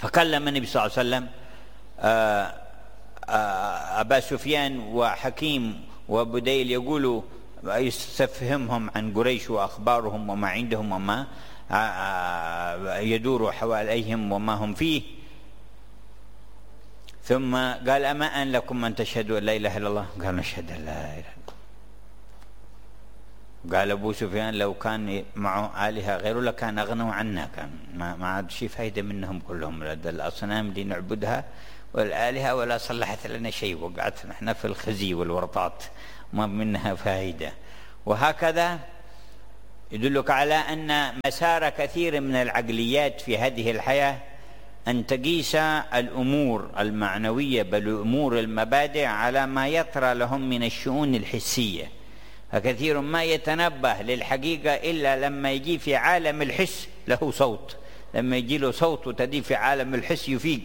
فكلم النبي صلى الله عليه وسلم أبا سفيان وحكيم وبديل، يقولوا يستفهمهم عن قريش وأخبارهم وما عندهم وما يدور حواليهم وما هم فيه. ثم قال: أما أن لكم أن تشهدوا أن لا إله إلا الله؟ قالوا: نشهد أن لا إله إلا الله. قال أبو سفيان: لو كان معه آلهة غيره لكان أغنوا عنا، كان ما عاد شيء فايدة منهم كلهم، الأصنام دي نعبدها والآلهة ولا صلحت لنا شيء، وقعت نحن في الخزي والورطات ما منها فائدة. وهكذا يدلك على أن مسار كثير من العقليات في هذه الحياة أن تقيس الأمور المعنوية بل أمور المبادئ على ما يطرأ لهم من الشؤون الحسية. فكثير ما يتنبه للحقيقة إلا لما يجي في عالم الحس له صوت، لما يجي له صوت وتدي في عالم الحس يفيق.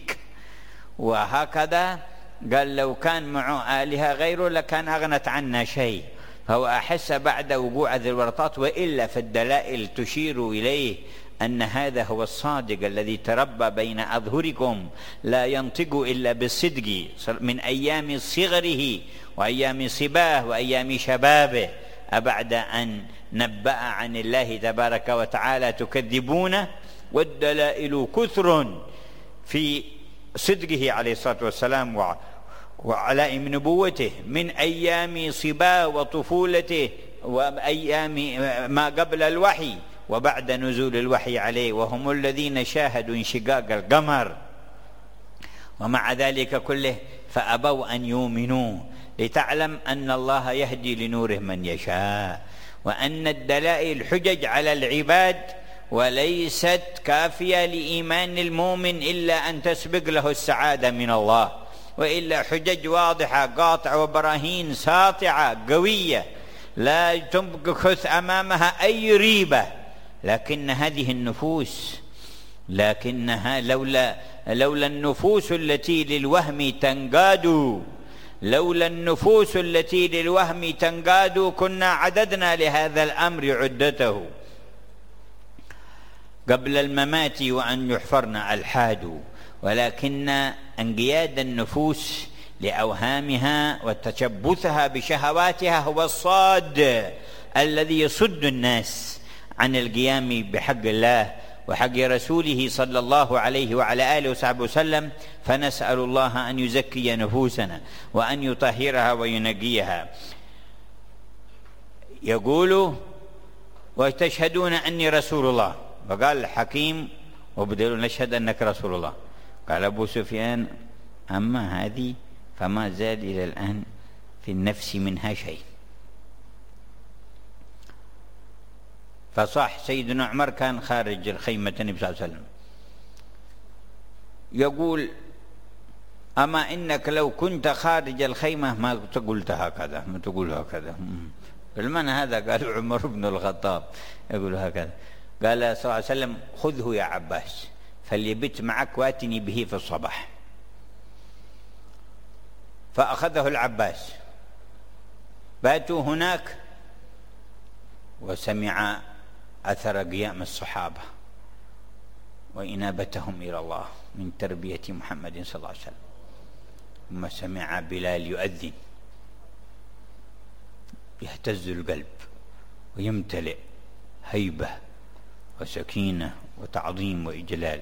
وهكذا قال: لو كان معه آلهة غيره لكان أغنت عنا شيء. فهو أحس بعد وقوع ذي الورطات، وإلا فالدلائل تشير إليه أن هذا هو الصادق الذي تربى بين أظهركم، لا ينطق إلا بالصدق من أيام صغره وأيام صباه وأيام شبابه، أبعد أن نبأ عن الله تبارك وتعالى تكذبونه. والدلائل كثر في صدقه عليه الصلاة والسلام وعلائم نبوته من أيام صباه وطفولته وأيام ما قبل الوحي وبعد نزول الوحي عليه، وهم الذين شاهدوا انشقاق القمر. ومع ذلك كله فأبوا أن يؤمنوا، لتعلم أن الله يهدي لنوره من يشاء، وأن الدلائل حجج على العباد وليست كافية لإيمان المؤمن إلا أن تسبق له السعادة من الله، وإلا حجج واضحة قاطعة وبراهين ساطعة قوية لا تمكث أمامها أي ريبة. لكن هذه النفوس، لكنها لولا النفوس التي للوهم تنقاد، لولا النفوس التي للوهم تنقاد كنا عددنا لهذا الأمر عدته قبل الممات وأن يحفرنا الحاد. ولكن انقياد النفوس لأوهامها وتشبثها بشهواتها هو الصاد الذي يصد الناس عن القيام بحق الله وحق رسوله صلى الله عليه وعلى آله وصحبه وسلم. فنسأل الله أن يزكي نفوسنا وأن يطهرها وينقيها. يقول: وتشهدون أني رسول الله. فقال الحكيم وبدلوا: نشهد أنك رسول الله. قال أبو سفيان: أما هذه فما زال إلى الآن في النفس منها شيء. فصح سيدنا عمر كان خارج الخيمة النبي صلى الله عليه وسلم يقول: أما إنك لو كنت خارج الخيمة ما تقولت هكذا، ما تقول هكذا. المعنى هذا قال عمر بن الخطاب يقول هكذا. قال صلى الله عليه وسلم: خذه يا عباس فليبت معك واتني به في الصباح. فأخذه العباس، باتوا هناك وسمع أثر قيام الصحابة وإنابتهم إلى الله من تربية محمد صلى الله عليه وسلم. ثم سمع بلال يؤذن، يهتز القلب ويمتلئ هيبة وسكينة وتعظيم وإجلال.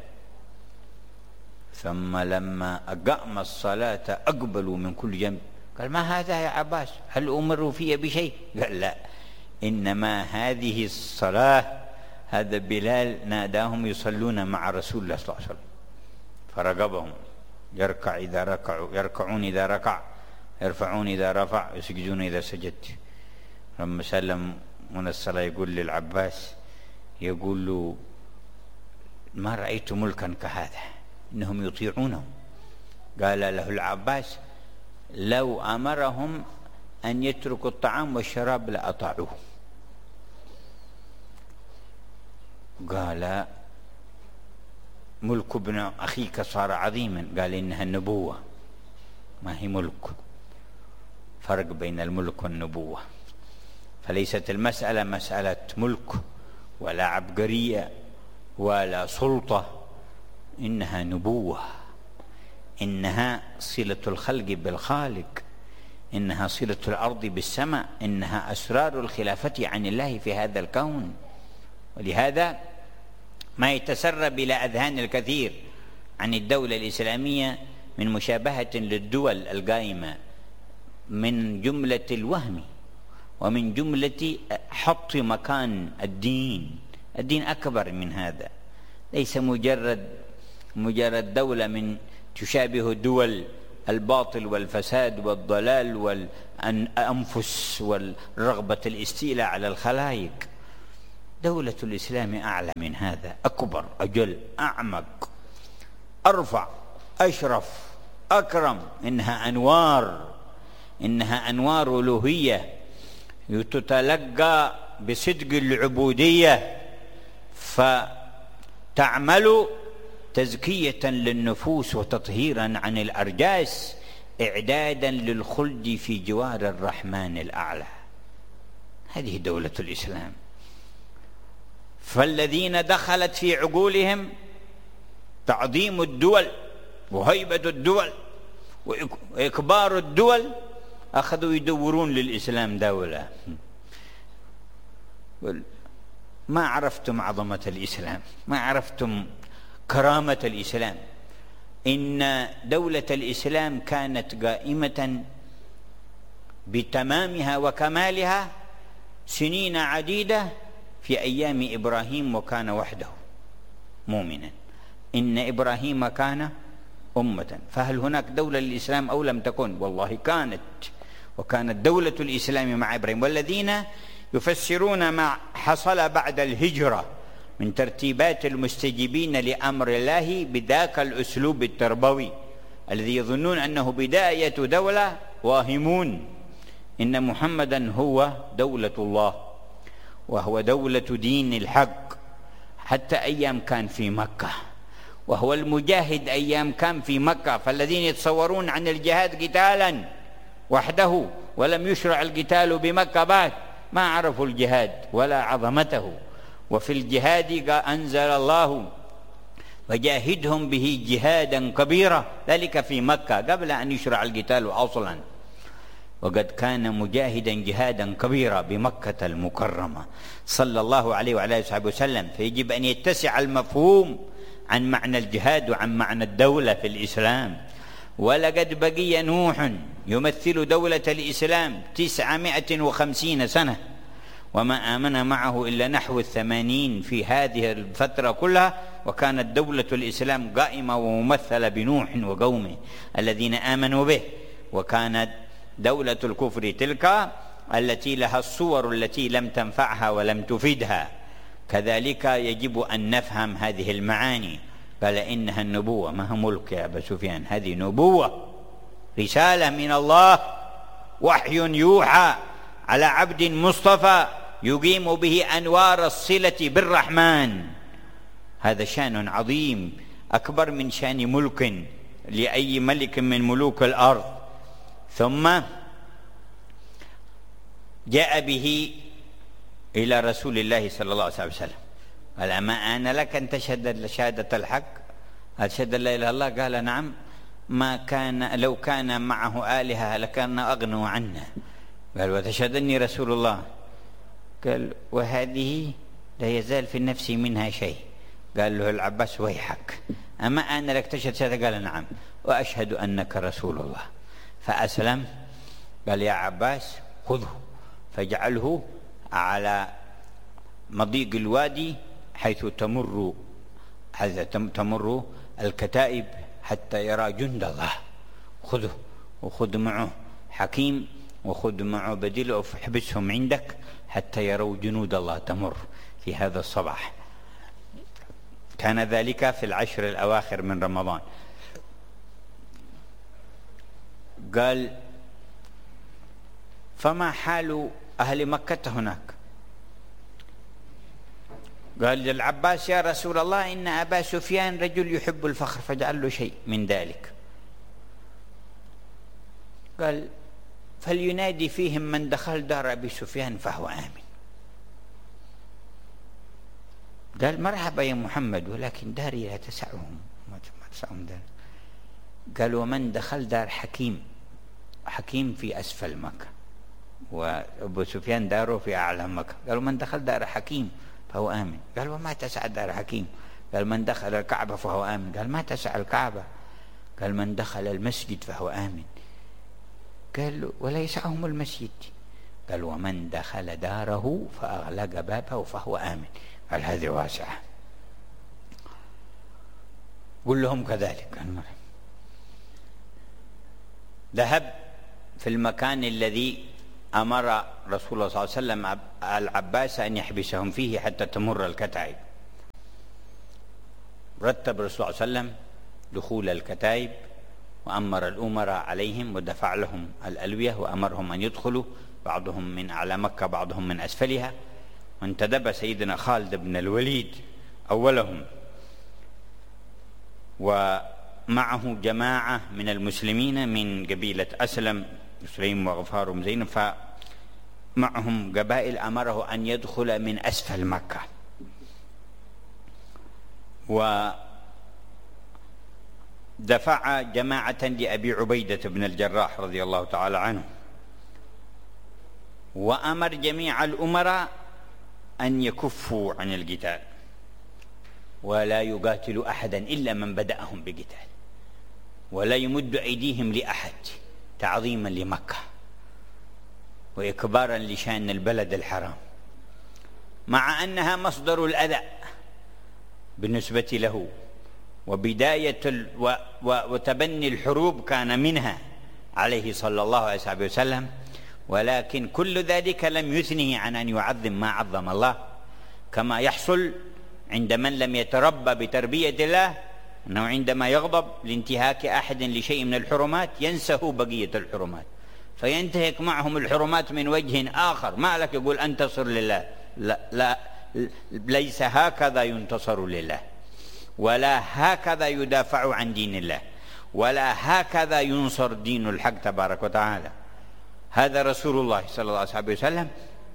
ثم لما أقام الصلاة أقبلوا من كل جنب. قال: ما هذا يا عباس؟ هل أمروا في بشيء؟ قال: لا، إنما هذه الصلاة هذا بلال ناداهم يصلون مع رسول الله صلى الله عليه وسلم فرقبهم، يركع إذا ركعوا، يركعون إذا ركع، يرفعون إذا رفع، يسجدون إذا سجد. لما سلم من الصلاة يقول للعباس، يقول له: ما رأيت ملكا كهذا، إنهم يطيعونه. قال له العباس: لو أمرهم أن يتركوا الطعام والشراب لأطاعوه. قال: ملك ابن أخيك صار عظيما. قال: إنها النبوة ما هي ملك، فرق بين الملك والنبوة. فليست المسألة مسألة ملك ولا عبقرية ولا سلطة إنها نبوة، إنها صلة الخلق بالخالق، إنها صلة الأرض بالسماء، إنها أسرار الخلافة عن الله في هذا الكون. ولهذا ما يتسرب إلى أذهان الكثير عن الدولة الإسلامية من مشابهة للدول القائمة من جملة الوهم ومن جملة حط مكان الدين. الدين أكبر من هذا، ليس مجرد دولة من تشابه دول الباطل والفساد والضلال والأنفس والرغبة الاستيلاء على الخلائق. دولة الإسلام أعلى من هذا، أكبر، أجل، أعمق، أرفع، أشرف، أكرم. إنها أنوار ألوهية تتلقى بصدق العبودية، فتعمل تزكية للنفوس وتطهيرا عن الأرجاس، إعدادا للخلد في جوار الرحمن الأعلى. هذه دولة الإسلام. فالذين دخلت في عقولهم تعظيم الدول وهيبة الدول وإكبار الدول أخذوا يدورون للإسلام دولة. ما عرفتم عظمة الإسلام، ما عرفتم كرامة الإسلام. إن دولة الإسلام كانت قائمة بتمامها وكمالها سنين عديدة في أيام إبراهيم، وكان وحده مؤمنا. إن إبراهيم كان أمة. فهل هناك دولة للإسلام أو لم تكن؟ والله كانت، وكانت دولة الإسلام مع إبراهيم. والذين يفسرون ما حصل بعد الهجرة من ترتيبات المستجيبين لأمر الله بذاك الأسلوب التربوي الذي يظنون أنه بداية دولة، واهمون. إن محمدا هو دولة الله، وهو دولة دين الحق، حتى أيام كان في مكة، وهو المجاهد أيام كان في مكة. فالذين يتصورون عن الجهاد قتالا وحده ولم يشرع القتال بمكة بعد ما عرفوا الجهاد ولا عظمته. وفي الجهاد أنزل الله وجاهدهم به جهادا كبيرا، ذلك في مكة قبل أن يشرع القتال أصلا، وقد كان مجاهدا جهادا كبيرا بمكة المكرمة صلى الله عليه وعلى آله وصحبه وسلم. فيجب أن يتسع المفهوم عن معنى الجهاد وعن معنى الدولة في الإسلام. ولقد بقي نوح يمثل دولة الإسلام 950 سنة، وما آمن معه إلا نحو 80 في هذه الفترة كلها، وكانت دولة الإسلام قائمة وممثلة بنوح وقومه الذين آمنوا به. وكانت دولة الكفر تلك التي لها الصور التي لم تنفعها ولم تفيدها. كذلك يجب أن نفهم هذه المعاني. قال إنها النبوة، ما هو ملك يا أبا سفيان، هذه نبوة، رسالة من الله، وحي يوحى على عبد مصطفى يقيم به أنوار الصلة بالرحمن. هذا شأن عظيم أكبر من شأن ملك لأي ملك من ملوك الأرض. ثم جاء به إلى رسول الله صلى الله عليه وسلم، قال أما آن لك أن تشهد شهادة الحق؟ أشهد أن لا إله إلا الله؟ قال نعم. ما كان لو كان معه آلهة لكان أغنوا عنا. قال وتشهد أني رسول الله؟ قال وهذه لا يزال في النفس منها شيء. قال له العباس ويحك، أما آن لك تشهد شهادة؟ قال نعم، وأشهد أنك رسول الله. فأسلم. قال يا عباس خذه فاجعله على مضيق الوادي حيث تمر الكتائب حتى يرى جند الله. خذه، وخذ معه حكيم، وخذ معه بديل، واحبسهم عندك حتى يروا جنود الله تمر في هذا الصباح. كان ذلك في العشر الأواخر من رمضان. قال فما حال أهل مكة هناك؟ قال للعباس يا رسول الله إن أبا سفيان رجل يحب الفخر فاجعل له شيء من ذلك. قال فلينادي فيهم من دخل دار أبي سفيان فهو آمن. قال مرحبا يا محمد، ولكن داري لا تسعهم، ما تسعهم دار. قال ومن دخل دار حكيم، حكيم في أسفل مكة، وأبو سفيان داره في أعلى مكة. قالوا من دخل دار حكيم فهو آمن. قال وما تسع دار حكيم؟ قال من دخل الكعبة فهو آمن. قال ما تسع الكعبة؟ قال من دخل المسجد فهو آمن. قال ولا يسعهم المسجد. قال ومن دخل داره فأغلق بابه فهو آمن. قال هذه واسعة. قل لهم كذلك. ذهب في المكان الذي أمر رسول الله صلى الله عليه وسلم العباس أن يحبسهم فيه حتى تمر الكتائب. رتب الرسول صلى الله عليه وسلم دخول الكتائب، وأمر الأمراء عليهم ودفع لهم الألوية، وأمرهم أن يدخلوا، بعضهم من أعلى مكة بعضهم من أسفلها. وانتدب سيدنا خالد بن الوليد أولهم، ومعه جماعة من المسلمين من قبيلة أسلم، سليم وغفار ومزين، فمعهم قبائل أمره أن يدخل من أسفل مكة. ودفع جماعة لأبي عبيدة بن الجراح رضي الله تعالى عنه، وأمر جميع الأمراء أن يكفوا عن القتال، ولا يقاتلوا أحدا إلا من بدأهم بقتال، ولا يمد أيديهم لأحد تعظيما لمكة وإكبارا لشأن البلد الحرام، مع أنها مصدر الأذى بالنسبة له، وبداية وتبني الحروب كان منها عليه صلى الله عليه وسلم. ولكن كل ذلك لم يثنه عن أن يعظم ما عظم الله، كما يحصل عند من لم يتربى بتربية الله، أنه عندما يغضب لانتهاك أحد لشيء من الحرمات ينسه بقية الحرمات، فينتهك معهم الحرمات من وجه آخر. ما لك يقول أنتصر لله، لا ليس هكذا ينتصر لله، ولا هكذا يدافع عن دين الله، ولا هكذا ينصر دين الحق تبارك وتعالى. هذا رسول الله صلى الله عليه وسلم،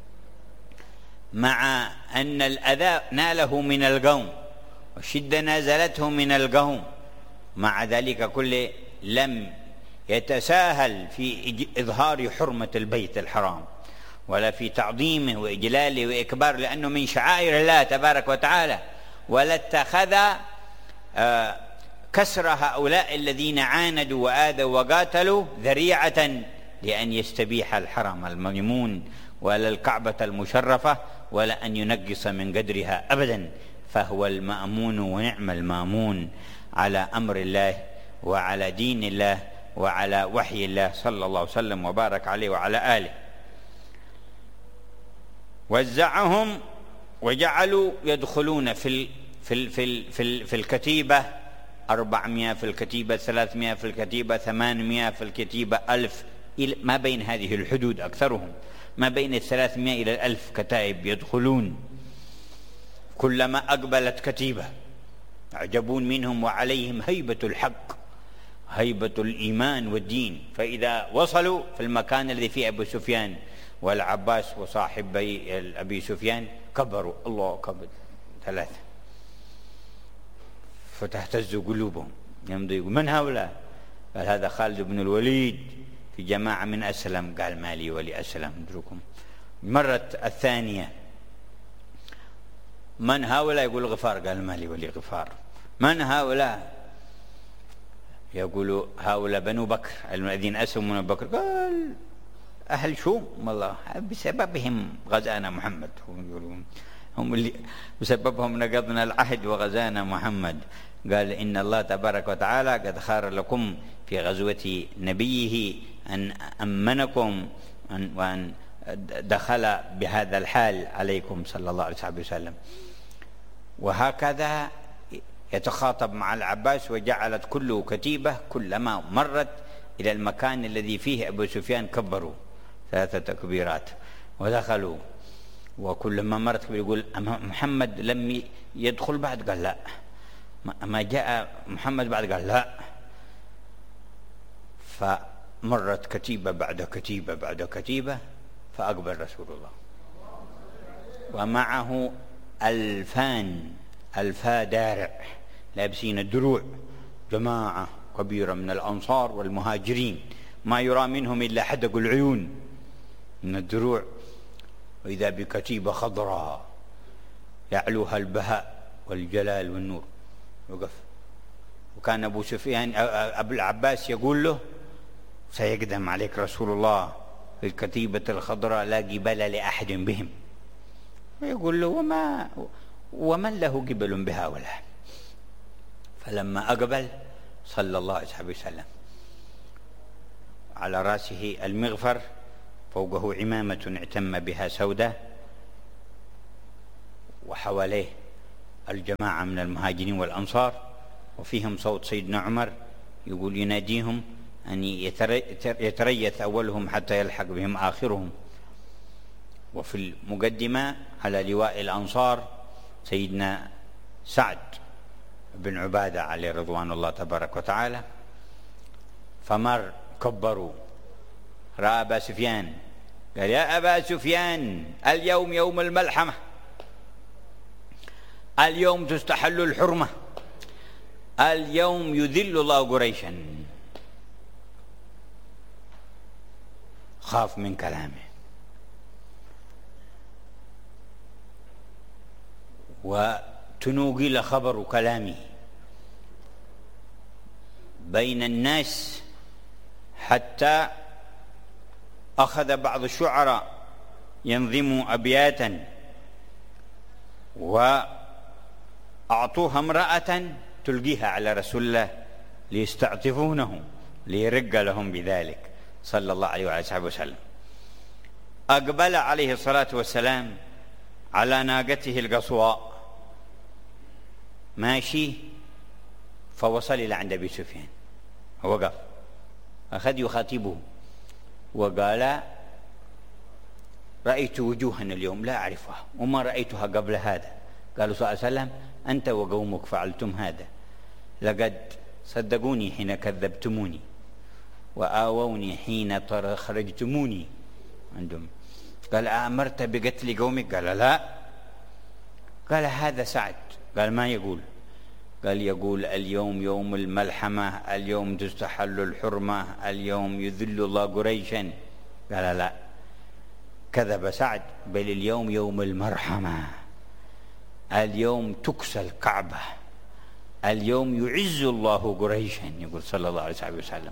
مع أن الأذى ناله من القوم والشدة نازلته من القوم، مع ذلك كله لم يتساهل في إظهار حرمة البيت الحرام، ولا في تعظيمه وإجلاله وإكبار، لأنه من شعائر الله تبارك وتعالى. ولا اتخذ كسر هؤلاء الذين عاندوا وآذوا وقاتلوا ذريعة لأن يستبيح الحرم الميمون ولا الكعبة المشرفة، ولا أن ينقص من قدرها أبدا، فهو المأمون ونعم المأمون على أمر الله وعلى دين الله وعلى وحي الله صلى الله عليه وسلم وبارك عليه وعلى آله. وزعهم وجعلوا يدخلون في الكتيبة 400 في الكتيبة 300 في الكتيبة 800 في الكتيبة 1000، ما بين هذه الحدود أكثرهم، ما بين 300 إلى 1000 كتائب يدخلون. كلما أقبلت كتيبة أعجبون منهم وعليهم هيبة الحق، هيبة الإيمان والدين. فإذا وصلوا في المكان الذي فيه أبو سفيان والعباس وصاحبي أبي سفيان كبروا الله أكبر 3، فتهتز قلوبهم، يمضي من هؤلاء؟ قال هذا خالد بن الوليد في جماعة من أسلم. قال ما لي ولأسلم ادركم. مرة الثانية من هؤلاء؟ يقول غفار. قال ما لي ولي غفار. من هؤلاء؟ يقول هؤلاء بنو بكر الذين أسلموا من بكر. قال أهل شوم والله بسببهم غزانا محمد، هم اللي بسببهم نقضنا العهد وغزانا محمد. قال إن الله تبارك وتعالى قد خار لكم في غزوة نبيه أن أمنكم وأن دخل بهذا الحال عليكم صلى الله عليه وسلم. وهكذا يتخاطب مع العباس، وجعلت كل كتيبة كلما مرت إلى المكان الذي فيه أبو سفيان كبروا 3 تكبيرات ودخلوا. وكلما مرت يقول محمد لم يدخل بعد؟ قال لا. ما جاء محمد بعد؟ قال لا. فمرت كتيبة بعد كتيبة بعد كتيبة، فأقبل رسول الله ومعه ألفا دارع لابسين الدروع، جماعة كبيرة من الأنصار والمهاجرين، ما يرى منهم إلا حدق العيون من الدروع، وإذا بكتيبة خضراء يعلوها البهاء والجلال والنور وقف. وكان أبو سفيان أبو العباس يقول له: سيقدم عليك رسول الله في الكتيبة الخضراء لا قبل لأحد بهم. ويقول له: ومن له قبل بهؤلاء؟ فلما أقبل صلى الله عليه وسلم على رأسه المغفر، فوقه عمامة اعتم بها سوداء، وحواليه الجماعة من المهاجرين والأنصار، وفيهم صوت سيدنا عمر يقول يناديهم أن يتريث أولهم حتى يلحق بهم آخرهم. وفي المقدمة على لواء الأنصار سيدنا سعد بن عبادة عليه رضوان الله تبارك وتعالى. فمر كبروا، رأى أبا سفيان قال: يا أبا سفيان، اليوم يوم الملحمة، اليوم تستحل الحرمة، اليوم يذل الله قريشا. خاف من كلامه وتنوقل خبر كلامه بين الناس، حتى أخذ بعض الشعراء ينظموا أبياتا وأعطوها امرأة تلقيها على رسول الله ليستعطفونه ليرق لهم بذلك صلى الله عليه وآله وسلم. أقبل عليه الصلاة والسلام على ناقته القصواء ماشي، فوصل إلى عند أبي سفيان، وقف أخذ يخاطبه وقال: رأيت وجوها اليوم لا أعرفها وما رأيتها قبل هذا. قالوا صلى الله عليه وسلم: أنت وقومك فعلتم هذا، لقد صدقوني حين كذبتموني وآووني حين خرجتموني عندهم. قال: أمرت بقتل قومك؟ قال: لا. قال: هذا سعد. قال: ما يقول؟ قال: يقول اليوم يوم الملحمة، اليوم تستحل الحرمة، اليوم يذل الله قريشا. قال: لا، كذب سعد، بل اليوم يوم المرحمة، اليوم تكسى الكعبة، اليوم يعز الله قريشا، يقول صلى الله عليه وسلم.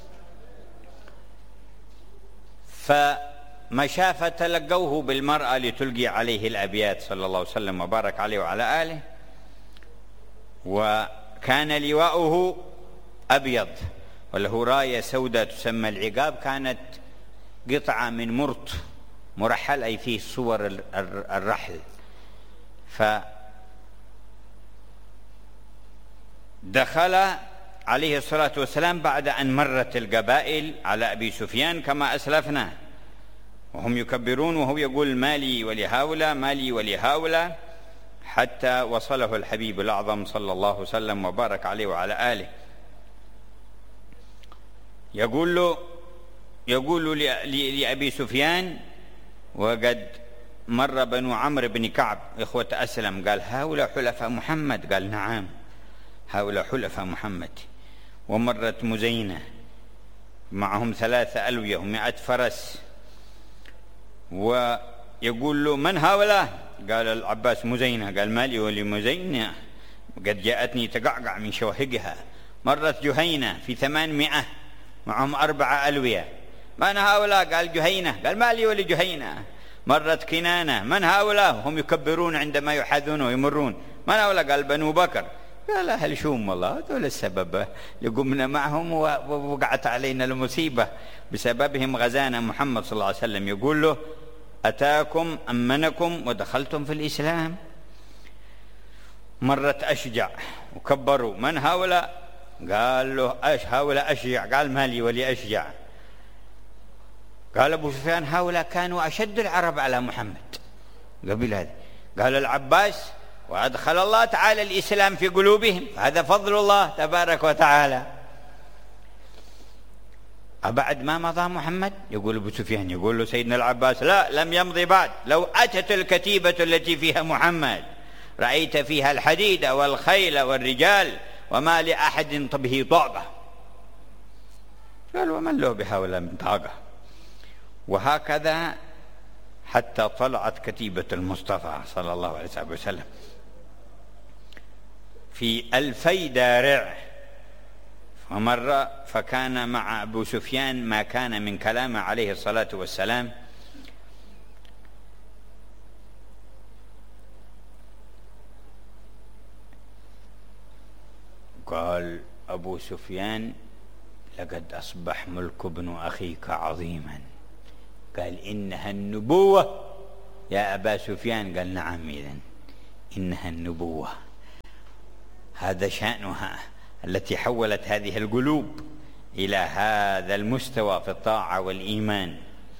فمشى فتلقوه بالمرأة لتلقي عليه الأبيات صلى الله عليه وسلم وبارك عليه وعلى آله. وكان لواؤه أبيض وله راية سوداء تسمى العقاب، كانت قطعة من مرط مرحل، أي فيه صور الرحل. فدخل عليه الصلاة والسلام بعد أن مرت القبائل على أبي سفيان كما أسلفنا، وهم يكبرون وهو يقول: مالي ولهؤلاء، مالي ولهؤلاء، حتى وصله الحبيب الأعظم صلى الله عليه وسلم وبارك عليه وعلى آله. يقول لأبي سفيان، وقد مر بنو عمرو بن كعب إخوة أسلم، قال: هؤلاء حلفاء محمد؟ قال: نعم، هؤلاء حلفاء محمد. ومرت مزينة معهم 3 ألوية و100 فرس، ويقول له: من هؤلاء؟ قال العباس: مزينة. قال: مالي ولمزينة، قد جاءتني تقعقع من شواهقها. مرت جهينة في 800 معهم 4 ألوية. من هؤلاء؟ قال: جهينة. قال: مالي ولجهينة. مرت كنانة. من هؤلاء؟ هم يكبرون عندما يحاذون ويمرون. من هؤلاء؟ قال: بنو بكر. قال: أهل شوم والله، هذول السبب لقمنا معهم ووقعت علينا المصيبة بسببهم، غزانا محمد صلى الله عليه وسلم. يقول له: أتاكم أمنكم ودخلتم في الإسلام. مرت أشجع وكبروا. من هؤلاء؟ قال له: هؤلاء أشجع. قال: مالي ولي أشجع. قال أبو سفيان: هؤلاء كانوا أشد العرب على محمد قبل هذا. قال العباس: وأدخل الله تعالى الإسلام في قلوبهم، هذا فضل الله تبارك وتعالى. أبعد ما مضى محمد؟ يقول أبو سفيان. يقول له سيدنا العباس: لا، لم يمضي بعد، لو أتت الكتيبة التي فيها محمد رأيت فيها الحديد والخيل والرجال وما لأحد به طاقة. قال ومن له بهؤلاء من طاقة. وهكذا حتى طلعت كتيبة المصطفى صلى الله عليه وسلم في 2000 دارع. ومر فكان مع أبو سفيان ما كان من كلامه عليه الصلاة والسلام. قال أبو سفيان لقد أصبح ملك ابن أخيك عظيما. قال إنها النبوة يا أبا سفيان. قال نعم إذن إنها النبوة. هذا شأنها التي حولت هذه القلوب إلى هذا المستوى في الطاعة والإيمان.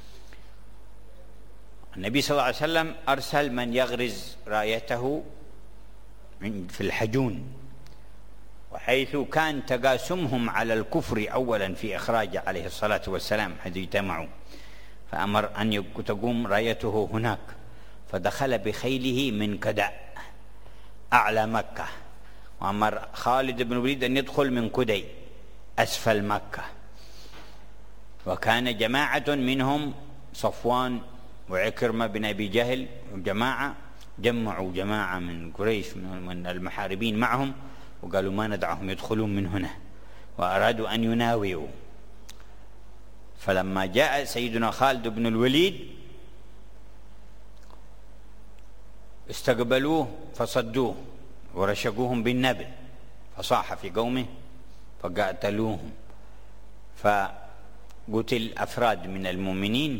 النبي صلى الله عليه وسلم أرسل من يغرز رايته في الحجون، وحيث كان تقاسمهم على الكفر أولا في إخراج عليه الصلاة والسلام حيث اجتمعوا، فأمر أن تقوم رايته هناك، فدخل بخيله من كدأ أعلى مكة، وأمر خالد بن الوليد أن يدخل من كدي أسفل مكة. وكان جماعة منهم صفوان وعكرمة بن أبي جهل وجماعة جمعوا جماعة من قريش من المحاربين معهم، وقالوا ما ندعهم يدخلون من هنا، وأرادوا أن يناوئوا. فلما جاء سيدنا خالد بن الوليد استقبلوه فصدوه ورشقوهم بالنبل، فصاح في قومه فقاتلوهم، فقتل أفراد من المؤمنين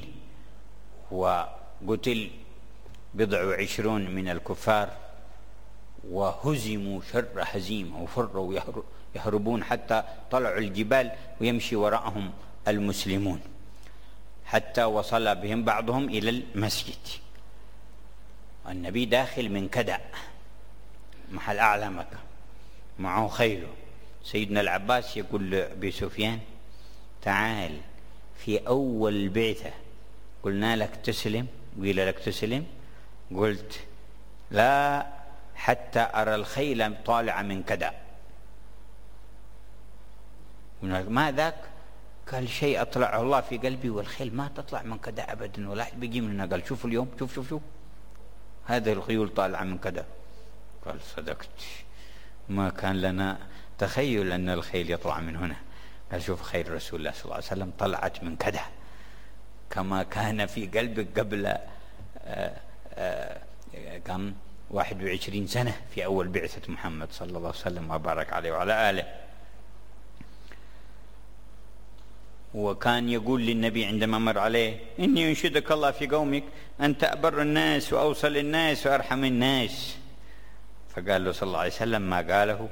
وقتل 20 من الكفار، وهزموا شر هزيمة وفروا يهربون حتى طلعوا الجبال ويمشي وراءهم المسلمون، حتى وصل بهم بعضهم إلى المسجد. النبي داخل من كدأ محل أعلى مكة معه خيله. سيدنا العباس يقول لأبي سفيان تعال في أول البعثة قلنا لك تسلم، قيل لك تسلم، قلت لا حتى أرى الخيل طالعة من كدأ. ما ذاك؟ قال شيء أطلعه الله في قلبي، والخيل ما تطلع من كدأ أبدا ولا أحد بيجي منها. قال شوف اليوم، شوف هذه الخيول طالعة من كدأ. قال صدقت، ما كان لنا تخيل أن الخيل يطلع من هنا. قال شوف خير رسول الله صلى الله عليه وسلم طلعت من كدأ كما كان في قلبك قبل كم 21 سنة في أول بعثة محمد صلى الله عليه وسلم وبارك عليه وعلى آله. وكان يقول للنبي عندما مر عليه إني أنشدك الله في قومك أنت أبر الناس وأوصل الناس وأرحم الناس. فقال له صلى الله عليه وسلم ما قاله،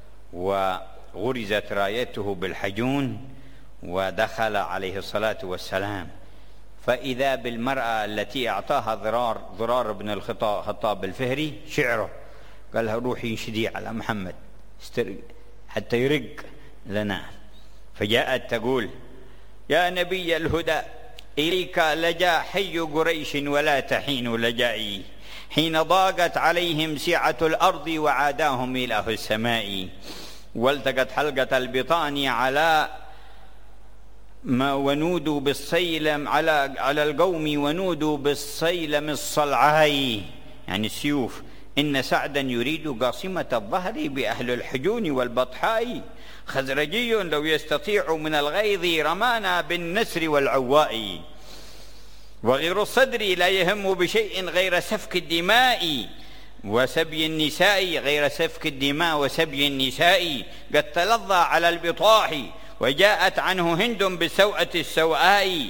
وغرزت رايته بالحجون ودخل عليه الصلاة والسلام، فإذا بالمرأة التي أعطاها ضرار بن الخطاب الفهري شعره، قال لها روحي انشدي على محمد حتى يرق لنا. فجاءت تقول يا نبي الهدى إليك لجا حي قريش ولا تحين لجائي، حين ضاقت عليهم سعة الأرض وعاداهم إله السماء، والتقت حلقة البطان على ما ونودوا بالصيلم على القوم ونودوا بالصيلم الصلعاء، يعني السيوف. إن سعدا يريد قاصمة الظهر بأهل الحجون والبطحاء، خزرجي لو يستطيع من الغيظ رمانا بالنسر والعواء، وغير الصدر لا يهم بشيء غير سفك الدماء وسبي النساء، غير سفك الدماء وسبي النساء، قد تلظى على البطاح وجاءت عنه هند بسوءة السوءاء،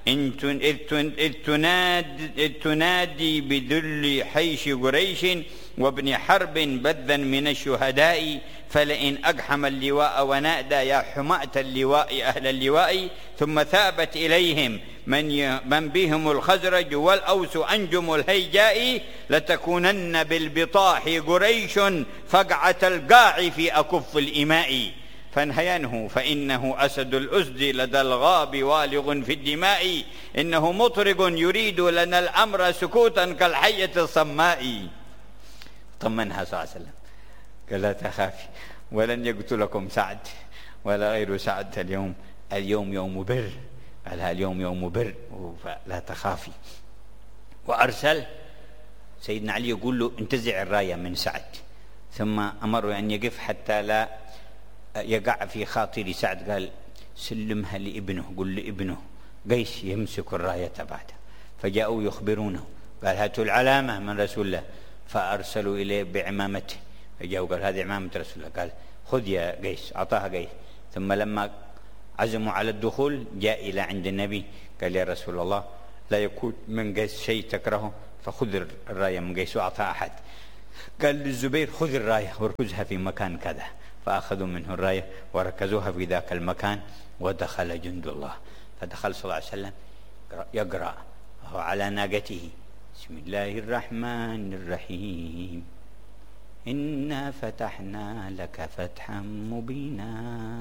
إذ تنادي بذل حيش قريش وابن حرب بذا من الشهداء، فلئن أقحم اللواء ونادى يا حماة اللواء أهل اللواء، ثم ثابت إليهم من بهم الخزرج والأوس أنجم الهيجاء، لتكونن بالبطاح قريش فقعة القاع في أكف الإماء، فانهينه فإنه أسد الأسد لدى الغاب والغ في الدماء، إنه مطرق يريد لنا الأمر سكوتا كالحية الصماء. طمنها صلى الله عليه وسلم قال لا تخافي ولن يقتلكم سعد ولا غير سعد، اليوم يوم بر، قالها اليوم يوم بر فلا تخافي. وأرسل سيدنا علي يقول له انتزع الراية من سعد، ثم أمره أن يقف حتى لا يقع في خاطر سعد، قال سلمها لابنه، قل لابنه قيس يمسك الراية بعده. فجاءوا يخبرونه، قال هاتوا العلامة من رسول الله، فأرسلوا إليه بعمامته، فجاءوا قال هذه عمامة رسول الله، قال خذ يا قيس، أعطاها قيس. ثم لما عزموا على الدخول جاء إلى عند النبي قال يا رسول الله لا يكون من قيس شيء تكرهه فخذ الراية من قيس، وأعطى أحد. قال للزبير خذ الراية واركزها في مكان كذا، فأخذوا منه الراية وركزوها في ذاك المكان، ودخل جند الله. فدخل صلى الله عليه وسلم يقرأ وهو على ناقته بسم الله الرحمن الرحيم إنا فتحنا لك فتحا مبينا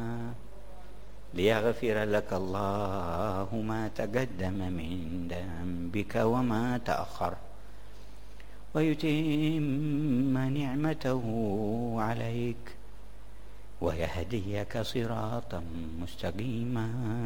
ليغفر لك الله ما تقدم من ذنبك وما تأخر ويتم نعمته عليك ويهديك صراطا مستقيما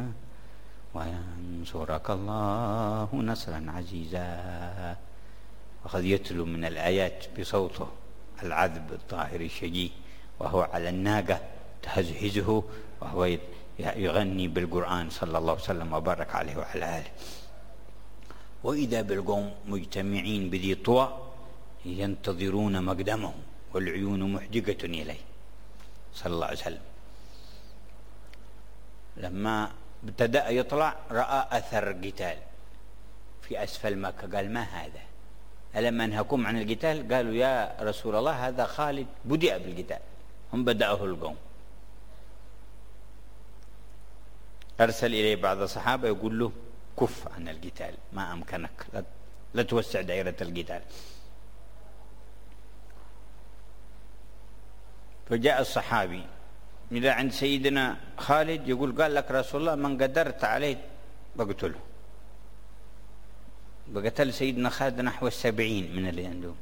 وينصرك الله نصرا عزيزا. وقد يتلو من الآيات بصوته العذب الطاهر الشجي وهو على الناقة تهزهزه، وهو يغني بالقرآن صلى الله عليه وسلم وبارك عليه وعلى آله. وإذا بالقوم مجتمعين بذي طوى ينتظرون مقدمه والعيون محجقة إليه صلى الله عليه وسلم. لما ابتدأ يطلع رأى أثر قتال في أسفل مكة، قال ما هذا؟ ألم أنهكم عن القتال؟ قالوا يا رسول الله هذا خالد بدأ بالقتال، هم بدأه القوم. أرسل إليه بعض الصحابة يقول له كف عن القتال، ما أمكنك، لا توسع دائرة القتال. فجاء الصحابي إذا عند سيدنا خالد يقول قال لك رسول الله من قدرت عليه بقتله. بقتل سيدنا خالد نحو 70 من اللي عندهم.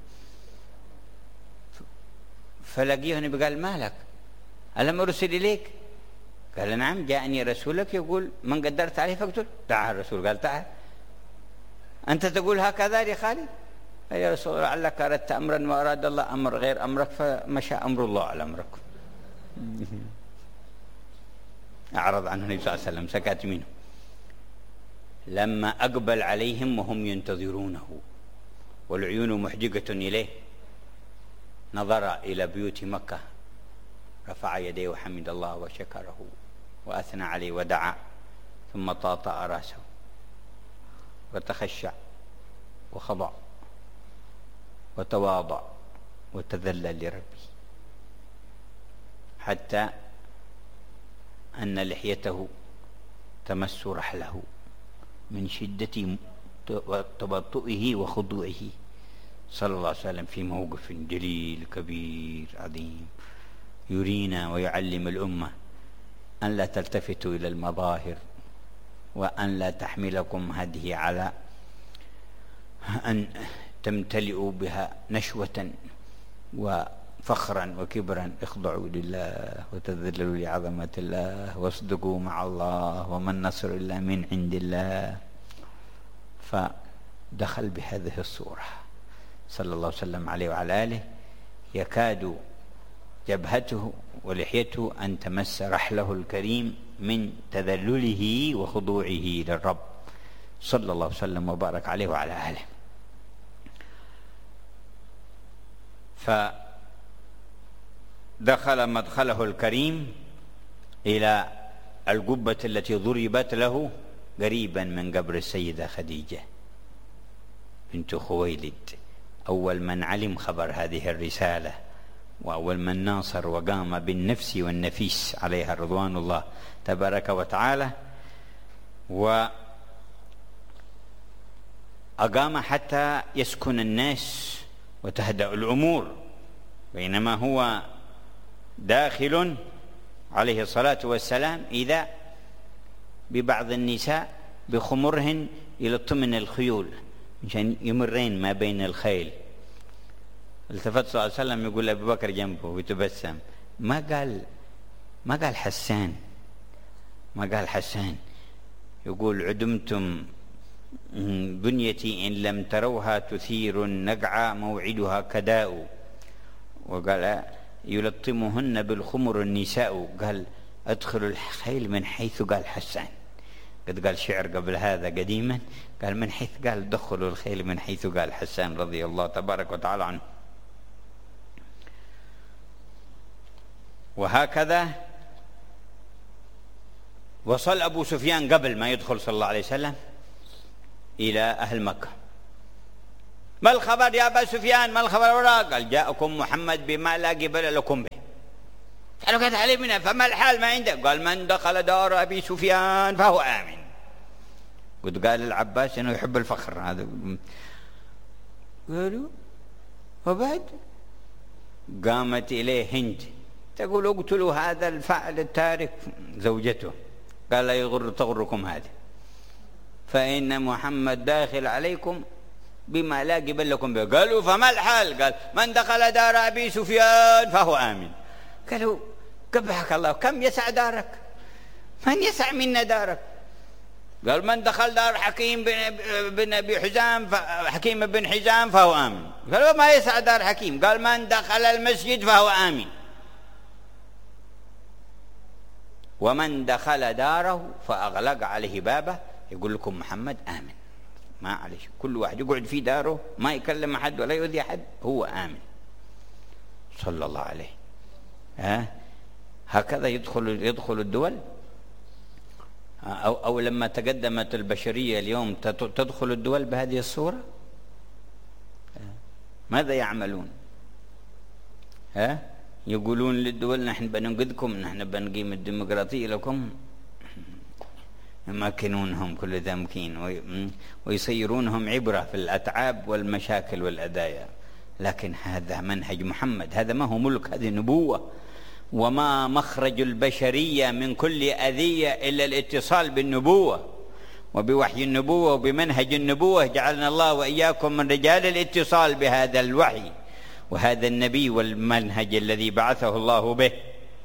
فلقيه النبي قال ما لك؟ ألم أرسل إليك؟ قال نعم جاءني رسولك يقول من قدرت عليه فاقتل. تعال الرسول قال تعال أنت تقول هكذا يا خالد؟ يا رسول الله لعلك أردت أمرا ما أراد الله أمر غير أمرك فمشى أمر الله على أمرك. أعرض عنه النبي صلى الله عليه وسلم سكت منه. لما أقبل عليهم وهم ينتظرونه والعيون محجقة إليه نظر إلى بيوت مكة، رفع يديه وحمد الله وشكره وأثنى عليه ودعا، ثم طاطأ رأسه وتخشع وخضع وتواضع وتذلل لربه، حتى أن لحيته تمس رحله من شدة تبطئه وخضوعه صلى الله عليه وسلم في موقف جليل كبير عظيم يرينا ويعلم الأمة أن لا تلتفتوا إلى المظاهر، وأن لا تحملكم هذه على أن تمتلئوا بها نشوة وفخرا وكبرا. اخضعوا لله وتذللوا لعظمة الله واصدقوا مع الله وما النصر إلا من عند الله. فدخل بهذه الصورة صلى الله وسلم عليه وعلى آله يكاد جبهته ولحيته أن تمس رحله الكريم من تذلله وخضوعه للرب صلى الله وسلم وبارك عليه وعلى آله. فدخل مدخله الكريم إلى القبة التي ضربت له قريبا من قبر السيدة خديجة بنت خويلد، أول من علم خبر هذه الرسالة وأول من ناصر وقام بالنفس والنفيس عليها رضوان الله تبارك وتعالى، وأقام حتى يسكن الناس وتهدأ الأمور، بينما هو داخل عليه الصلاة والسلام إذا ببعض النساء بخمرهن إلى طمن الخيول عشان يمرين ما بين الخيل، التفت صلى الله عليه وسلم يقول أبي بكر جنبه ويتبسم، ما قال حسان، ما قال حسان، يقول عدمتم بنيتي إن لم تروها تثير النقع موعدها كداء، وقال يلطمهن بالخمر النساء، قال أدخل الخيل من حيث قال حسان. قد قال شعر قبل هذا قديما، قال من حيث قال دخلوا الخيل من حيث قال حسان رضي الله تبارك وتعالى عنه. وهكذا وصل أبو سفيان قبل ما يدخل صلى الله عليه وسلم إلى أهل مكة. ما الخبر يا أبا سفيان، ما الخبر وراء؟ قال جاءكم محمد بما لا قبل لكم به. قالوا قد علمنا، فما الحال ما عندك؟ قال من دخل دار أبي سفيان فهو آمن. قد قال العباس إنه يحب الفخر هذا. قالوا وبعد قامت إليه هند تقول اقتلوا هذا الفعل التارك زوجته. قال لا تغركم هذا، فإن محمد داخل عليكم بما لا قبل لكم به. قالوا فما الحال؟ قال من دخل دار أبي سفيان فهو آمن. قالوا قبحك الله، كم يسع دارك؟ من يسع منا دارك؟ قال من دخل دار حكيم بن أبي حزام حكيم بن حزام فهو آمن. قالوا ما يسع دار حكيم؟ قال من دخل المسجد فهو آمن، ومن دخل داره فأغلق عليه بابه. يقول لكم محمد آمن، ما عليه، كل واحد يقعد في داره ما يكلم أحد ولا يؤذي أحد، هو آمن صلى الله عليه. هكذا يدخل الدول. أو لما تقدمت البشرية اليوم تدخل الدول بهذه الصورة، ماذا يعملون؟ يقولون للدول نحن بننقذكم، نحن بنقيم الديمقراطية لكم، يمكنونهم كل تمكين ويصيرونهم عبرة في الأتعاب والمشاكل والأدايا. لكن هذا منهج محمد، هذا ما هو ملك، هذه نبوة. وما مخرج البشرية من كل أذية إلا الاتصال بالنبوة وبوحي النبوة وبمنهج النبوة. جعلنا الله وإياكم من رجال الاتصال بهذا الوحي وهذا النبي والمنهج الذي بعثه الله به.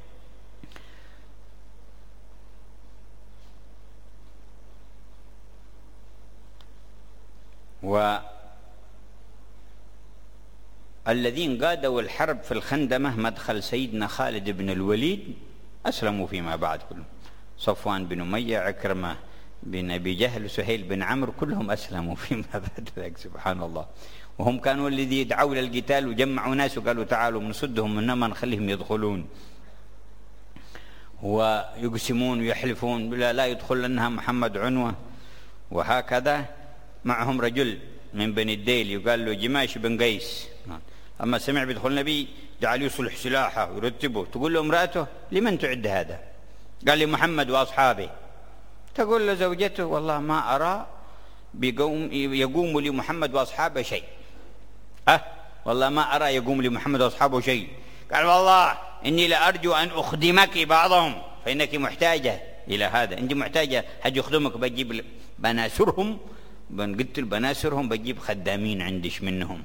والذين قادوا الحرب في الخندمة مدخل سيدنا خالد بن الوليد أسلموا فيما بعد كلهم، صفوان بن أمية، عكرمة بن أبي جهل، سهيل بن عمرو، كلهم أسلموا فيما بعد ذلك. سبحان الله. وهم كانوا الذي يدعوا للقتال وجمعوا ناس وقالوا تعالوا نصدهم إنما نخليهم يدخلون، ويقسمون ويحلفون لا يدخل لنا محمد عنوة. وهكذا معهم رجل من بني الديل يقال له جماش بن قيس، أما سمع بيدخل النبي جعل يصلح سلاحه ويرتبه. تقول له امرأته لمن تعد هذا؟ قال لي محمد وأصحابه. تقول له زوجته والله ما أرى يقوم لمحمد وأصحابه شيء، والله ما أرى يقوم لمحمد وأصحابه شيء. قال والله إني لأرجو أن أخدمك بعضهم، فإنك محتاجة إلى هذا، أنت محتاجة حد يخدمك، بجيب بناسرهم، بنقتل بناسرهم، بجيب خدامين عندش منهم.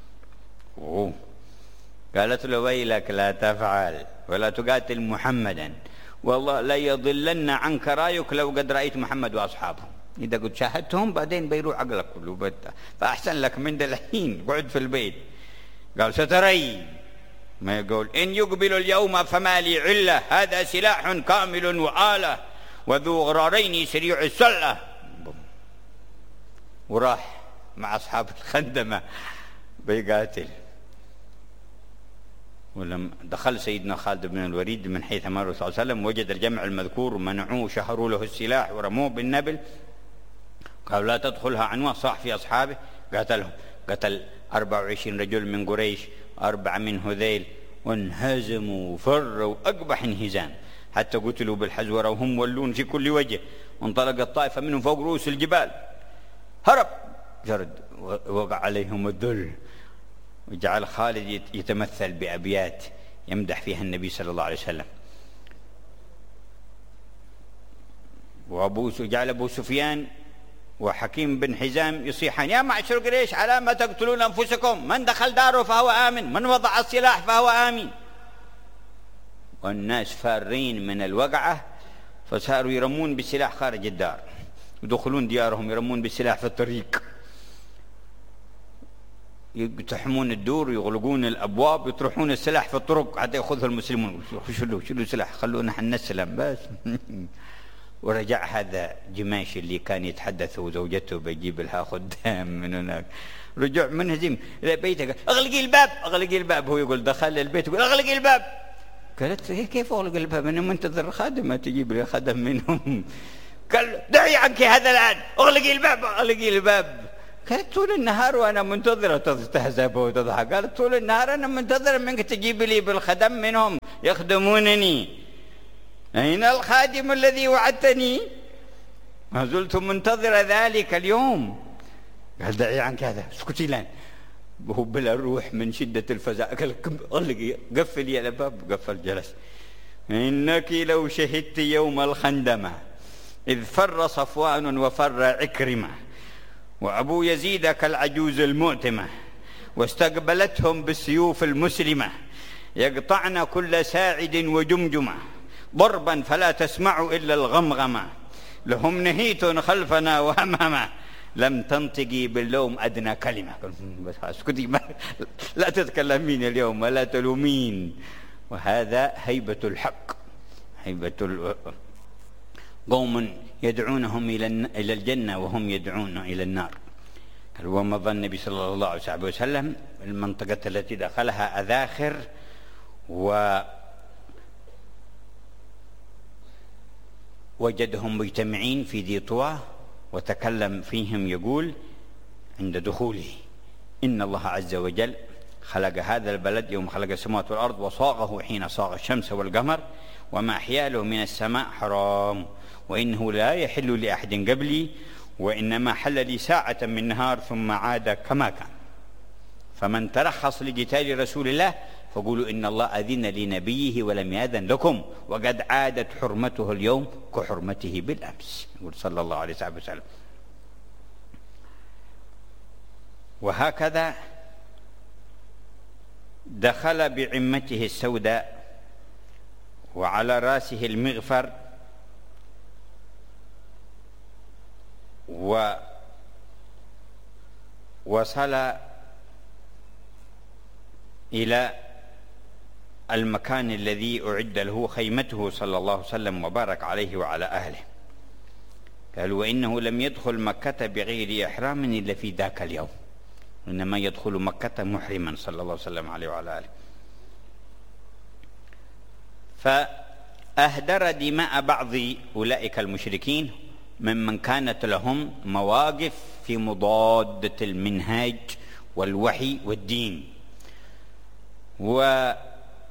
قالت له ويلك لا تفعل ولا تقاتل محمدا، والله لا يضلن عنك رايك لو قد رأيت محمد وأصحابه. إذا قد شاهدتهم بعدين بيروح عقلك كله، فأحسن لك من الحين قعد في البيت. قال ستري، ما يقول إن يقبل اليوم فما لي علة، هذا سلاح كامل وآلة وذو غرارين سريع السلة. وراح مع أصحاب الخندمة بيقاتل. ولما دخل سيدنا خالد بن الوليد من حيث أمره صلى الله عليه وسلم وجد الجمع المذكور ومنعوه وشهروا له السلاح ورموه بالنبل. قالوا لا تدخلها عنوة، صاح في أصحابه قاتلهم، قتل 24 رجل من قريش، 4 من هذيل، وانهزموا وفروا أقبح انهزام حتى قتلوا بالحزورة وهم ولون في كل وجه. وانطلقت طائفة منهم فوق رؤوس الجبال، هرب جرد، وقع عليهم الذل. وجعل خالد يتمثل بأبيات يمدح فيها النبي صلى الله عليه وسلم. وجعل أبو سفيان وحكيم بن حزام يصيحان: يا معشر قريش على ما تقتلون أنفسكم؟ من دخل داره فهو آمن، من وضع السلاح فهو آمن. والناس فارين من الوقعة، فصاروا يرمون بالسلاح خارج الدار، يدخلون ديارهم يرمون بالسلاح في الطريق، يقتحمون الدور، يغلقون الأبواب، يطرحون السلاح في الطرق حتى يأخذه المسلمون. شلوا سلاح، خلونا احنا نسلم بس. ورجع هذا جماش اللي كان يتحدث وزوجته بيجيب لها خدام من هناك، رجع منهزم إلى بيته، قال: اغلقي الباب اغلقي الباب. هو يقول دخل البيت يقول: اغلقي الباب. قالت: كيف اغلق الباب؟ انا منتظر خادمه تجيب لي خدم منهم. قال: دعي عنك هذا الان، اغلقي الباب اغلقي الباب. قالت: طول النهار وانا منتظره، تستهزأ وتضحك. قالت: طول النهار انا منتظره منك تجيب لي بالخدم منهم يخدمونني، أين الخادم الذي وعدتني؟ ما زلت منتظرة ذلك اليوم. قال: دعي عنك هذا، اسكتي الآن. وهو بلا روح من شدة الفزع، قال: اغلقي، قفلي الباب. قفل، جلس. إنك لو شهدت يوم الخندمة إذ فر صفوان وفر عكرمة وأبو يزيد كالعجوز المؤتمة واستقبلتهم بالسيوف المسلمة يقطعن كل ساعد وجمجمة ضربا فلا تسمع إلا الغمغمة لهم نهيت خلفنا وأمامه لم تنطقي باللوم أدنى كلمة. بس اسكتي، لا تتكلمين اليوم ولا تلومين. وهذا هيبة الحق، هيبة قوم يدعونهم إلى الجنة وهم يدعون إلى النار. قال: ومضى النبي صلى الله عليه وسلم المنطقة التي دخلها أذاخر ووجدهم مجتمعين في ذي طوى، وتكلم فيهم يقول عند دخوله: إن الله عز وجل خلق هذا البلد يوم خلق السماوات والأرض وصاغه حين صاغ الشمس والقمر، وما حياله من السماء حرام، وإنه لا يحل لأحد قبلي، وإنما حل لي ساعة من نهار ثم عاد كما كان. فمن ترخص لقتال رسول الله فقولوا إن الله أذن لنبيه ولم يأذن لكم، وقد عادت حرمته اليوم كحرمته بالأمس. يقول صلى الله عليه وسلم. وهكذا دخل بعمته السوداء وعلى رأسه المغفر، ووصل إلى المكان الذي أعد له خيمته صلى الله عليه وسلم وبارك عليه وعلى أهله. قال: وإنه لم يدخل مكة بغير إحرام إلا في ذاك اليوم، إنما يدخل مكة محرما صلى الله عليه وسلم عليه وعلى آله. فأهدر دماء بعض أولئك المشركين ممن كانت لهم مواقف في مضادة المنهاج والوحي والدين. وكان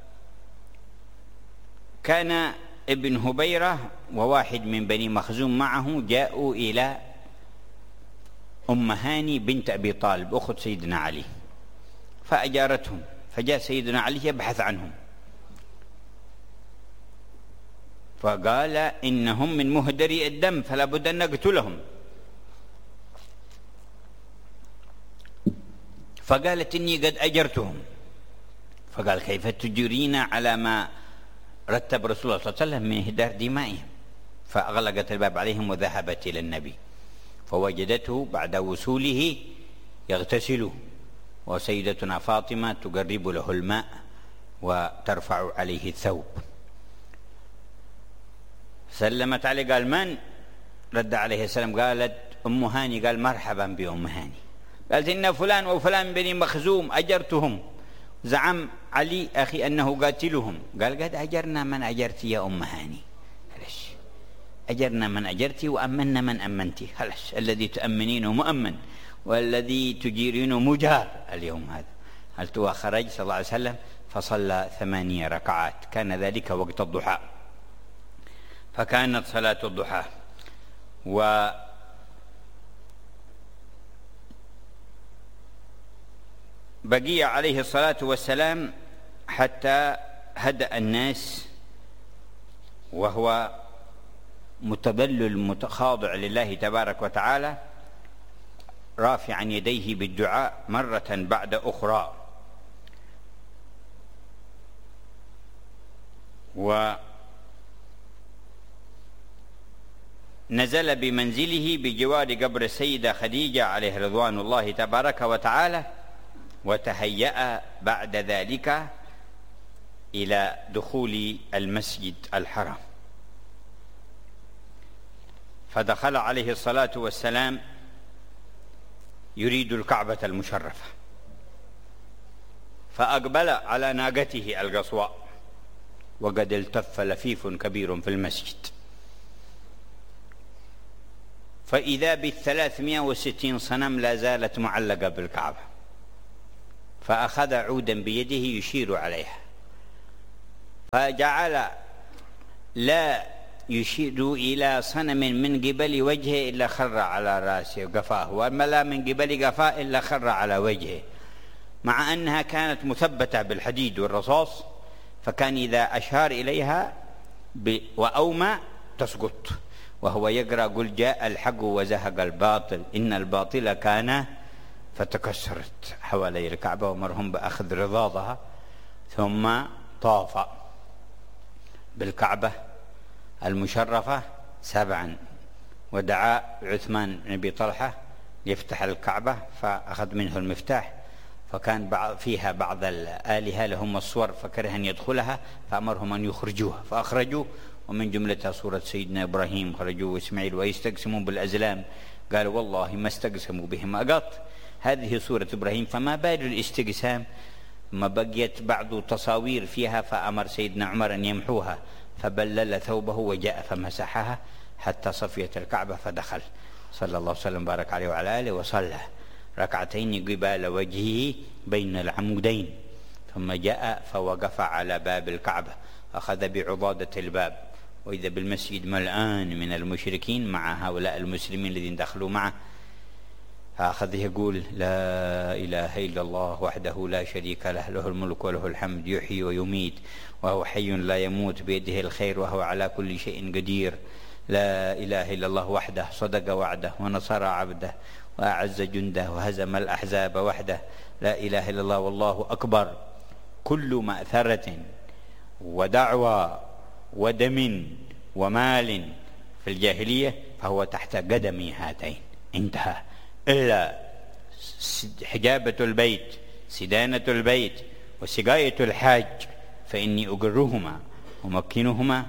ابن هبيرة وواحد من بني مخزوم معه جاءوا إلى أم هاني بنت أبي طالب أخت سيدنا علي، فأجارتهم، فجاء سيدنا علي يبحث عنهم، فقال: إنهم من مهدري الدم فلا بد أن نقتلهم. فقالت: إني قد أجرتهم. فقال: كيف تجرين على ما رتب رسول الله صلى الله عليه وسلم من إهدار دمائهم؟ فأغلقت الباب عليهم وذهبت إلى النبي، فوجدته بعد وصوله يغتسل، وسيدتنا فاطمة تقرب له الماء وترفع عليه الثوب. سلمت عليه، قال: من؟ رد عليه السلام، قالت أم هاني. قال: مرحبا بأم هاني. قالت: إن فلان وفلان بني مخزوم أجرتهم، زعم علي أخي أنه قاتلهم. قال: قد أجرنا من أجرت يا أم هاني، خلاص أجرنا من أجرتي وأمنا من أمنتي، خلاص الذي تأمنينه مؤمن والذي تجيرينه مجار اليوم هذا. قالت: وخرج صلى الله عليه وسلم فصلى 8 ركعات، كان ذلك وقت الضحى. فكانت صلاة الضحى بقي عليه الصلاة والسلام حتى هدأ الناس، وهو متذلل متخاضع لله تبارك وتعالى، رافعا يديه بالدعاء مرة بعد أخرى، ونزل بمنزله بجوار قبر السيدة خديجة عليه رضوان الله تبارك وتعالى، وتهيأ بعد ذلك إلى دخول المسجد الحرام، فدخل عليه الصلاة والسلام يريد الكعبة المشرفة، فأقبل على ناقته القصواء وقد التف لفيف كبير في المسجد، فإذا ب360 صنم لا زالت معلقة بالكعبة، فأخذ عودا بيده يشير عليها، فجعل لا يشير إلى صنم من قبل وجهه إلا خر على رأسه وقفاه، وأما لا من قبل قفاه إلا خر على وجهه، مع أنها كانت مثبتة بالحديد والرصاص، فكان إذا أشار إليها وأومى تسقط، وهو يقرأ قل جاء الحق وزهق الباطل إن الباطل كان، فتكسرت حوالي الكعبة ومرهم بأخذ رضاضها، ثم طاف بالكعبة المشرفة 7 ودعا عثمان بن أبي طلحة ليفتح الكعبة، فأخذ منه المفتاح، فكان فيها بعض الآلهة لهم الصور فكره أن يدخلها، فأمرهم أن يخرجوها، فأخرجوا، ومن جملتها صورة سيدنا إبراهيم خرجوا وإسماعيل، ويستقسمون بالأزلام، قالوا والله ما استقسموا بهما قط، هذه صورة إبراهيم فما بال الاستقسام، ما بقيت بعض تصاوير فيها، فأمر سيدنا عمر أن يمحوها، فبلل ثوبه وجاء فمسحها حتى صفيت الكعبة، فدخل صلى الله وسلم بارك عليه وعلى آله وصلى ركعتين قبال وجهه بين العمودين، ثم جاء فوقف على باب الكعبة، أخذ بعضادة الباب، وإذا بالمسجد ملآن من المشركين مع هؤلاء المسلمين الذين دخلوا معه، فأخذ يقول لا إله إلا الله وحده لا شريك له، له الملك وله الحمد يحيي ويميت وهو حي لا يموت بيده الخير وهو على كل شيء قدير، لا إله إلا الله وحده صدق وعده ونصر عبده وأعز جنده وهزم الأحزاب وحده، لا إله إلا الله والله أكبر، كل مأثرة ودعوى ودم ومال في الجاهلية فهو تحت قدمي هاتين، انتهى، إلا حجابة البيت سدانة البيت وسقاية الحاج فإني أقرهما ومكنهما.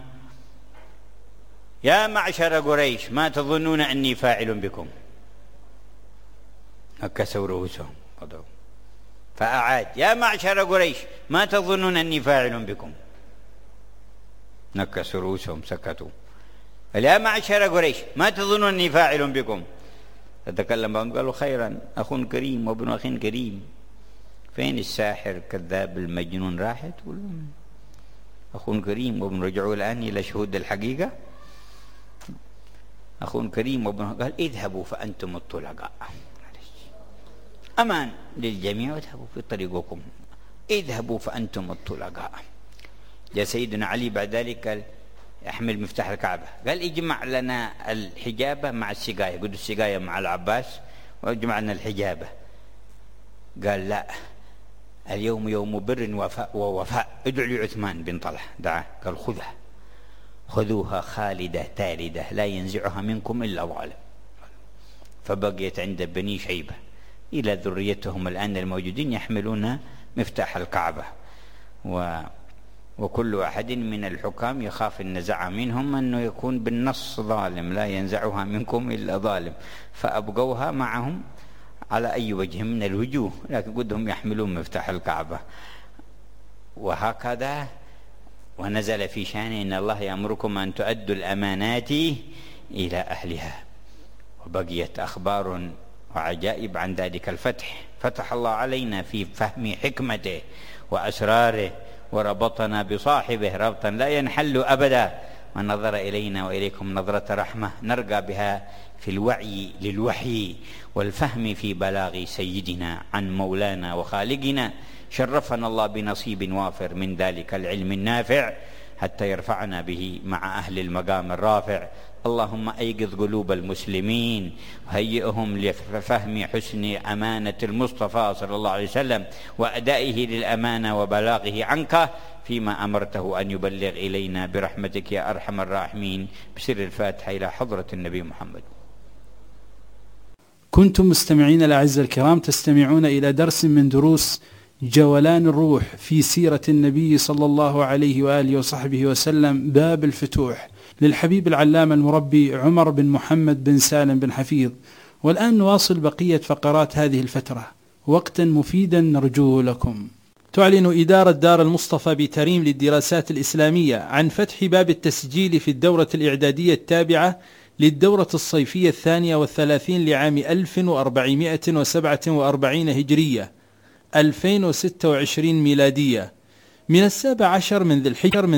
يا معشر قريش ما تظنون أني فاعل بكم، نكسوا رؤوسهم فأعاد يا معشر قريش ما تظنون أني فاعل بكم، نكسوا رؤوسهم سكتوا، يا معشر قريش ما تظنون أني فاعل بكم، تتكلم بهم قالوا خيرا أخ كريم وابن أخ كريم، فين الساحر كذاب المجنون راحت، أخ كريم وابن، رجعوا الآن إلى شهود الحقيقة، أخ كريم وابن، قال اذهبوا فأنتم الطلقاء، أمان للجميع واذهبوا في طريقكم، اذهبوا فأنتم الطلقاء. جاء سيدنا علي بعد ذلك قال يحمل مفتاح الكعبة، قال اجمع لنا الحجابة مع السقاية، قد السقاية مع العباس واجمع لنا الحجابة، قال لا اليوم يوم بر ووفاء، ادعوا لي عثمان بن طلحة دعاه، قال خذها خذوها خالدة تالدة لا ينزعها منكم إلا ظالم، فبقيت عند بني شيبة إلى ذريتهم الآن الموجودين يحملون مفتاح الكعبة، وكل أحد من الحكام يخاف النزع منهم أنه يكون بالنص ظالم، لا ينزعها منكم إلا ظالم، فأبقوها معهم على أي وجه من الوجوه، لكن قدهم يحملون مفتاح الكعبة. وهكذا ونزل في شأن إن الله يأمركم أن تؤدوا الأمانات إلى أهلها، وبقيت أخبار وعجائب عن ذلك الفتح، فتح الله علينا في فهم حكمته وأسراره، وربطنا بصاحبه ربطا لا ينحل أبدا، ونظر إلينا وإليكم نظرة رحمة نرقى بها في الوعي للوحي والفهم في بلاغ سيدنا عن مولانا وخالقنا. شرفنا الله بنصيب وافر من ذلك العلم النافع، حتى يرفعنا به مع أهل المقام الرافع. اللهم أيقظ قلوب المسلمين وهيئهم لفهم حسن أمانة المصطفى صلى الله عليه وسلم وأدائه للأمانة وبلاغه عنك فيما أمرته أن يبلغ إلينا برحمتك يا أرحم الراحمين. بسر الفاتحة إلى حضرة النبي محمد. كنتم مستمعين الأعزاء الكرام تستمعون إلى درس من دروس جولان الروح في سيرة النبي صلى الله عليه وآله وصحبه وسلم، باب الفتوح، للحبيب العلامة المربي عمر بن محمد بن سالم بن حفيظ. والآن نواصل بقية فقرات هذه الفترة، وقتا مفيدا نرجوه لكم. تعلن إدارة دار المصطفى بتريم للدراسات الإسلامية عن فتح باب التسجيل في الدورة الإعدادية التابعة للدورة الصيفية 32 لعام 1447 هجرية 2026 ميلادية، من 17 من ذي الحجة